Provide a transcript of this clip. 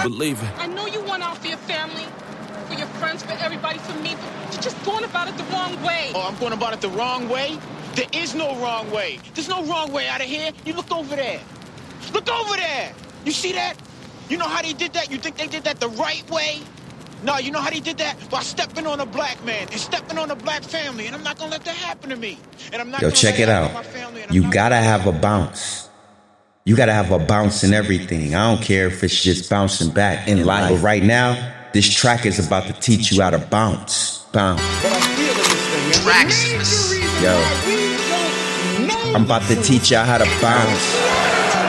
believe it. I know you want out for your family, for your friends, for everybody, for me, but you're just going about it the wrong way. Oh, I'm going about it the wrong way? There is no wrong way. There's no wrong way out of here. You look over there. Look over there. You see that? You know how they did that? You think they did that the right way? No, you know how they did that? By stepping on a black man and stepping on a black family. And I'm not going to let that happen to me. And I'm not Yo, check it out. You gotta have a bounce. You gotta have a bounce in everything. I don't care if it's just bouncing back in life. But right now, this track is about to teach you how to bounce. Bounce. Traxxas. Yo, I'm about to teach y'all how to bounce.